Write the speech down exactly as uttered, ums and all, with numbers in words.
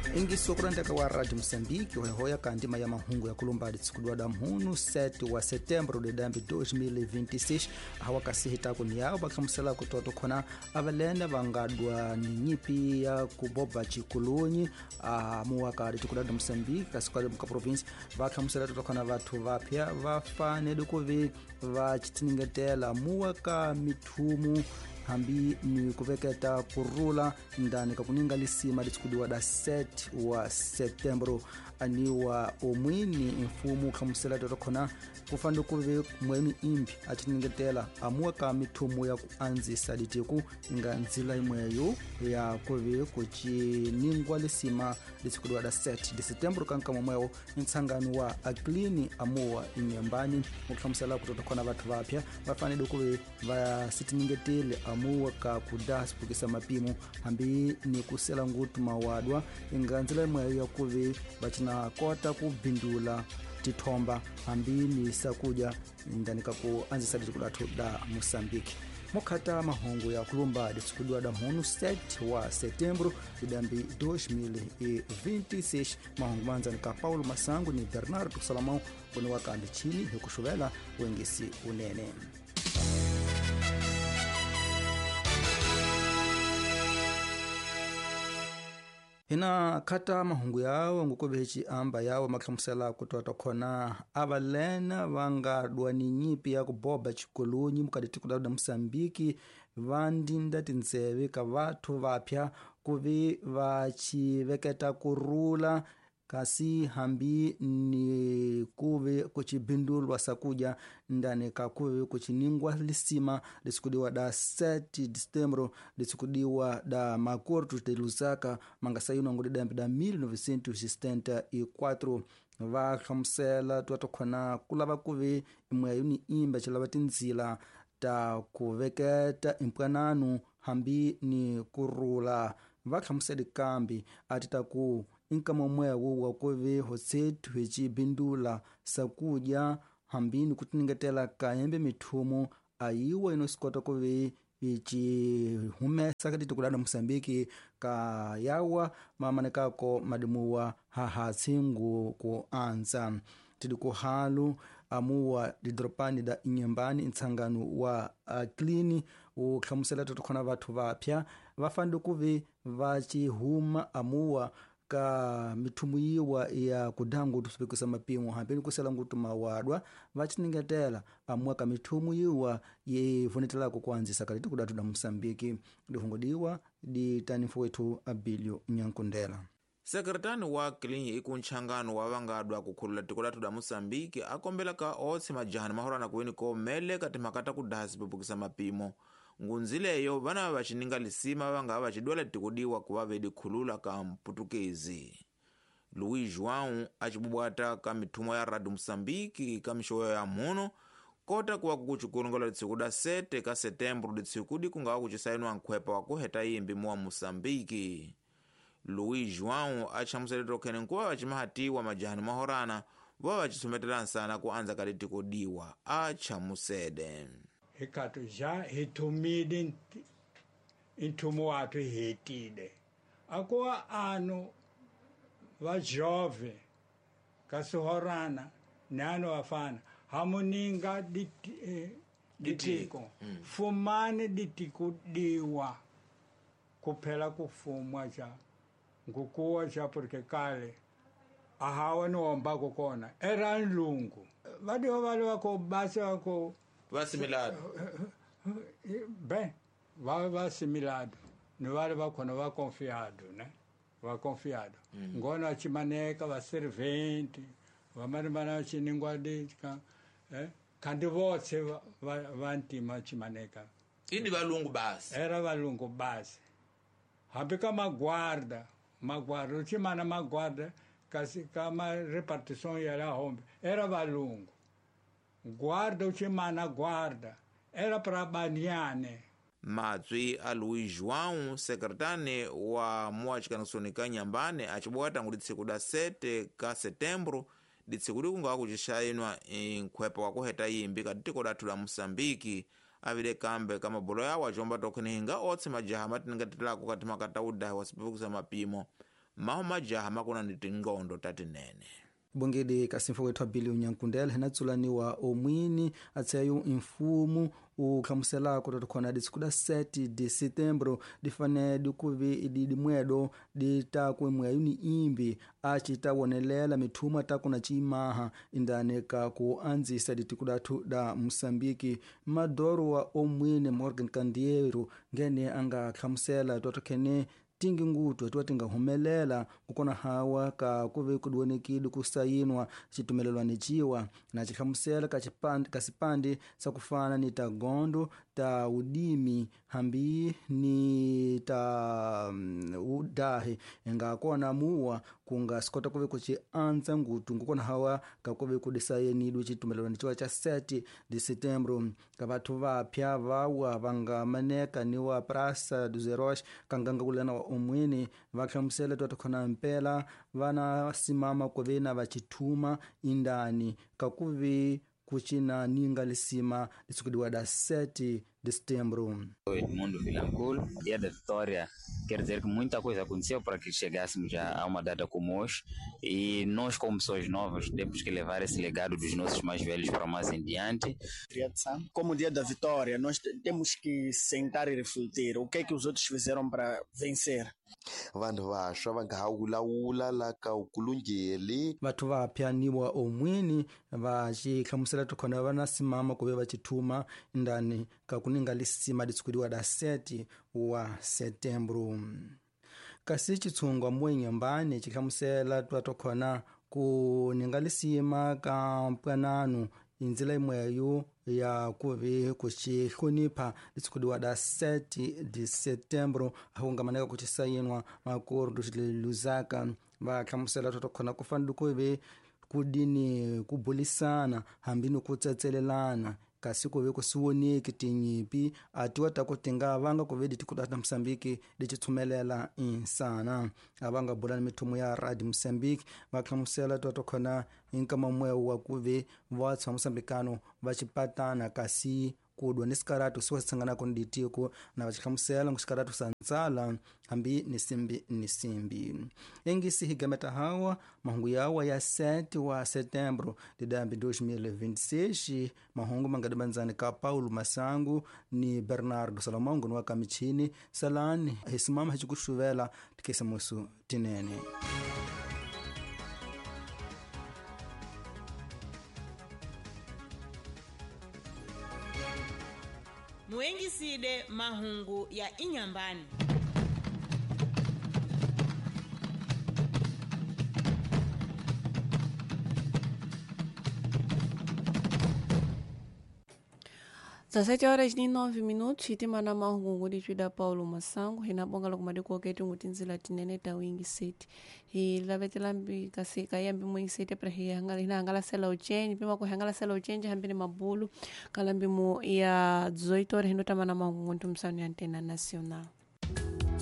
Ingiso kurandeka wa Radio Moçambique uhehoya kandima ya mahungu ya kulumbadi tsikudwa da mhunu sete wa setembro de dambi dois mil e vinte e seis hawa kasihita kuniyao bakamusela kutoto kona avalene vangadwa ni nyipi ya kuboba chikulunyi uh, muwaka tsikudwa da Moçambique kasikwale muka province bakamusela toto kona vatu vapya vafanele kuvi vachitiningetela muwaka mithumu hambi ni kuveketa kurula ndani kakuninga lisima litsukudiwa da sete wa setembro aniwa omwini mfumu kamusela totokona kufando kuve mwemi imbi atiningetela amuwaka mithumu ya kuanzisa litiku inga nzila imweyo ya kuve kuchiningwa lisima litsukudiwa da sete de setembro kanka mwemweo ntsangani wa aklini amuwa inyambani mukamusela kutotokona vatu vapya vafanele kuve vasitiningetele muwaka kudasi pukisa mapimo hambi ni kusela ngutu mawadwa inganzila imwe ya kuvi bachina kota kubindula tithomba hambi ni sakuja ndanika kuanzisa likulatu da Moçambique mukhata mahongo ya kulumba ditsikudwa da mhunu sete wa setembro idambi dois mil e vinte e seis mahongo manza nika Paulo Masango ni Bernardo Salomão kuni wakandi chini hikushuvela wengisi unene. Hina kata mahungu yao ngukubechi amba yao makamusela kutoto kona avalena vangadwa ni nyipi ya kuboba chikulunyi mukaditi kudada Moçambique vandinda tinzeve ka vatu vapya kuvi vachiveketa kurula kasi hambi ni kuve kuchibindulwa sakuja ndani ka kuve kuchiningwa lisima lisikudiwa da sete de setembro lisikudiwa da Macorto de Lusaka mangasayino ngudi da da mil novecentos e setenta e quatro vakhamsela twatokona kulava kuve imweyo ni imba chilava tinzila ta kuveketa impwananu hambi ni kurula vakhamsela kambi atita ku inkama mwewo wakuve hosetu hechibindula sakuja hambini kutiningetela kayembe mithumu ayiwa inosikota kuve ichi humesa katiti kulanda Moçambique ka yawa mamanekako madimuwa hahatsingu kuanza tidi kuhalu amuwa didropani da inyembani ntsanganu wa aklini ukhamusela totokona vatu vapya vafandu kuve vachihuma amuwa ka mithumu yiwa ya kudangu tusipikusa mapimo hambeni kusela ngutu mawadwa vachiningetela amuwa ka mithumu yiwa yevunetela kukuanzisa kaliti kudatu da Moçambique lihungodiwa di tanifu wetu Abilio Nyankundela. Sekretani wa Kilinyi iku nchangano wa vangadwa kukhulula tikulatu da Moçambique akombela ka otsi majahani mahorana kuweni ko mele kati makata kudasi pupukisa mapimo ngunzileyo vana vachininga lisima vanga vachidwala tikudiwa kuva vedi khulula ka mputukezi. Luís João achibubwata ka mithumo ya Radio Moçambique ka mishoyo ya mhuno kota kuwa kukuchikulungola litsikuda sete ka setembro litsikudi kungawa kuchisainwa nkhwepa wa kuheta imbi muwa Moçambique. Luís João achamuselero kene nkuwa vachimahatiwa majahani mahorana wa vachisumetela nsana kuanza kalitikudiwa achamusede. Hikatu já retumide intumo watu retide. Agora ano va jovem kasuhorana nano afana hamuninga dit eh, ditiko mm. Fumane ditiko diwa kupela kufumwa ja ngukuwa ja porque kale ahawa no ombako kona era lungu vadi wale wako basi wako vasimilado bem vai vasimilado no vale vakona va confiado né va confiado mm. Ngona chimaneka va servente va marimana chiningwa de eh kandi votse vantima chimaneka ini valungu basi era valungu basi hambi kama guarda maguarda chimana maguarda kasi kama repartição ya la hombe era valungu guarda uchimana guarda era para baniane. Matswi a Luís João sekretane wa muachikanakusoni ka nyambane achibwata ngudi tsiku da sete ka setembro ditsikuli kunga kuchishainwa nkhwepa wa kuheta yimbi katiko datu la Moçambique avile kambe kama bolo yawo achomba tokene hinga otse majaha matinengatilako kati makata udahi wasipikusa mapimo maho majaha makuna ni tingondo tatinene. Bongedi kasimfo wethu Billy Unyankundela hinatsulaniwa omwini atsayu imfumu ukhamuselako tatokhona ditsikuda sete de setembro difanedi kuvi ididi mwedo ditakwe mwayuni imbi acitawonelela mithumu atakuna chimaha indaneka ku anzisa ditikudatu da Musambiki. Madoro wa omwini Morgan Candeiro ngene anga khamusela totokhene tingi ngutu atuwa tinga humelela kukona hawa ka kuve kuduwanekidi kusayinwa chitumelelwa nichiwa na chikhamusela kachipandi kasipandi sakufana ni ta gondo ta udimi hambi ni ta um, udahi nga kona muwa kunga sikota kuve kuchi anza ngutu ngukona hawa ka kuve kudisayinidu chitumelelwa nichiwa cha sete de setembro kabatu vapya vawa vanga maneka niwa Praça dos Heróis kanganga kulena wa omwini vakhamusela totokhona mpela vana simama kuvena vachithuma indani kakuvi kuchina ninga lisima lisikudiwa da sete de setembro. Edmundo Vilanculo, dia da vitória, quer dizer que muita coisa aconteceu para que chegássemos a uma data como hoje, e nós como pessoas novas temos que levar esse legado dos nossos mais velhos para mais em diante. Como dia da vitória, nós temos que sentar e refletir o que é que os outros fizeram para vencer. Vanhu vasva vangahawulawula laka ukulungeli vathu vapya niwa omwini vachikhamusela tokhona vanasimama kuve vachithuma indani kakuninga lisima ditsikudiwa da sete wa setembro. Kasi chitsungwa mwenye mbani chikhamusela twatokhona kuninga lisima ka mpwananu inzila imweyo ya kuvi kuchihunipa litsikudiwa da sete de setembro ahungamaneka kuchisayinwa makordo chililuzaka vakhamusela totokhona kufandu kuve kudini kubulisana hambini kutsatselelana kasi kuve kusiwoneki tinyipi atiwa takutinga vanga kuvedi tikudata Msambiki dichitsumelela insana avanga bulani mithumu ya Radio Msambiki vakhamusela totokhona inkama mweu wa kuve vatsa Msambikano vachipatana kasi kudwa nisikaratu siwa sitsanganako nditiko na vachikhamusela ngusikaratu santsala hambi nisimbi nisimbi engisi higameta hawa mahungu yawa ya sete wa setembro didambi dois mil e vinte e seis mahungu mangadibanzani ka Paulo Masangu ni Bernardo Salamongo nwa kamichini salani hisimama hachikushuvela tikesa musu tinene. Muengiside mahungu ya inyambani. dezessete horas e nove minutos hitimana mahungu da Paulo Masango hinabonga lokumadi kuoketi ngutinzila tinene ta wingi seti hi lavetelambi kasi kayambi mwingi seti pra hi hangala hina hangala sela uchenji pima ku hangala sela uchenji hambini mabulu kalambi mu ya dezoito horas hinota mana mahungu ntumsani antena nacional.